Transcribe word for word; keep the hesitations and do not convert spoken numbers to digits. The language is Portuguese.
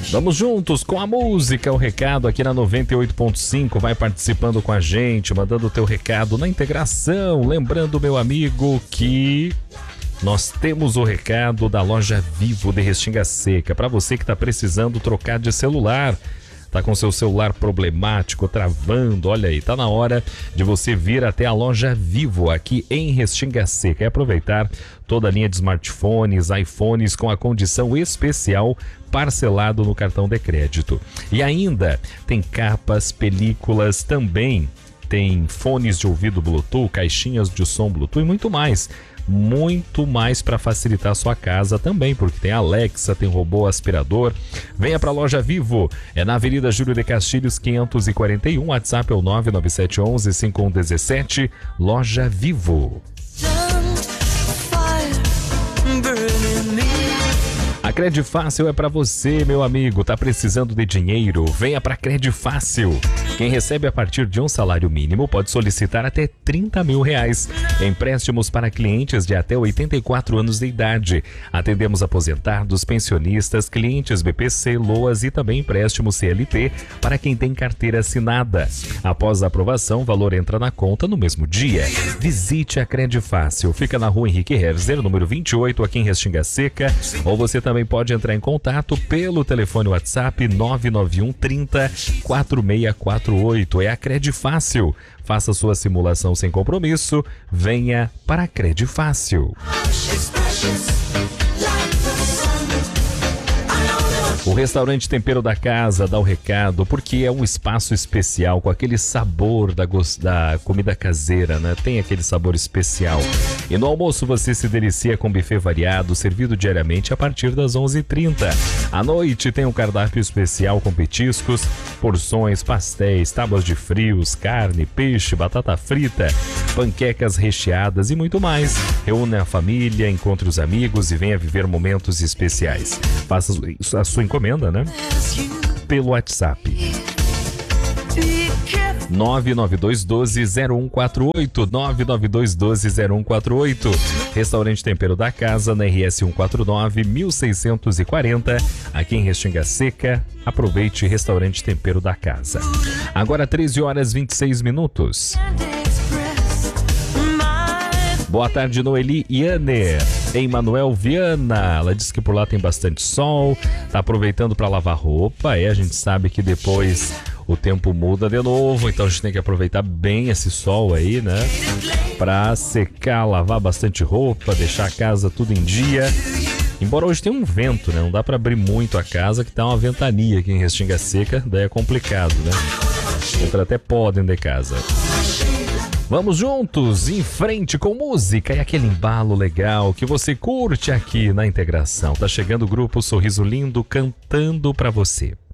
Vamos juntos com a música, o recado aqui na noventa e oito ponto cinco, vai participando com a gente, mandando o teu recado na integração. Lembrando, meu amigo, que nós temos o recado da loja Vivo de Restinga Seca, para você que está precisando trocar de celular. Tá com seu celular problemático, travando, olha aí, tá na hora de você vir até a loja Vivo aqui em Restinga Seca e aproveitar toda a linha de smartphones, iPhones com a condição especial parcelado no cartão de crédito. E ainda tem capas, películas também, tem fones de ouvido Bluetooth, caixinhas de som Bluetooth e muito mais. Muito mais para facilitar a sua casa também, porque tem Alexa, tem robô aspirador. Venha para a loja Vivo, é na Avenida Júlio de Castilhos quinhentos e quarenta e um, WhatsApp é o nove nove sete um um cinco um um sete, loja Vivo. A Credifácil é para você, meu amigo. Tá precisando de dinheiro? Venha para Credifácil. Quem recebe a partir de um salário mínimo pode solicitar até trinta mil reais. Empréstimos para clientes de até oitenta e quatro anos de idade. Atendemos aposentados, pensionistas, clientes B P C, LOAS e também empréstimo C L T para quem tem carteira assinada. Após a aprovação, o valor entra na conta no mesmo dia. Visite a Credifácil. Fica na rua Henrique Herzer, número vinte e oito, aqui em Restinga Seca. Ou você também pode entrar em contato pelo telefone WhatsApp nove nove um trinta, quatro seis quatro oito. É a Credifácil. Faça sua simulação sem compromisso. Venha para a Credifácil. O restaurante Tempero da Casa dá o recado porque é um espaço especial com aquele sabor da, da comida caseira, né? Tem aquele sabor especial. E no almoço você se delicia com buffet variado, servido diariamente a partir das onze e trinta. À noite tem um cardápio especial com petiscos, porções, pastéis, tábuas de frios, carne, peixe, batata frita, panquecas recheadas e muito mais. Reúne a família, encontre os amigos e venha viver momentos especiais. Faça a sua encomenda, né? Pelo WhatsApp nove nove dois um dois zero um quatro oito, nove nove dois um dois zero um quatro oito. Restaurante Tempero da Casa, na R S cento e quarenta e nove, mil seiscentos e quarenta, aqui em Restinga Seca. Aproveite Restaurante Tempero da Casa. Agora treze horas e vinte e seis minutos. Boa tarde, Noeli Iane, em Manuel Viana. Ela disse que por lá tem bastante sol, tá aproveitando para lavar roupa. É, a gente sabe que depois o tempo muda de novo, então a gente tem que aproveitar bem esse sol aí, né? Para secar, lavar bastante roupa, deixar a casa tudo em dia. Embora hoje tenha um vento, né? Não dá para abrir muito a casa, que tá uma ventania aqui em Restinga Seca, daí é complicado, né? Entra até pó dentro de casa. Vamos juntos, em frente com música e aquele embalo legal que você curte aqui na integração. Tá chegando o grupo Sorriso Lindo cantando pra você.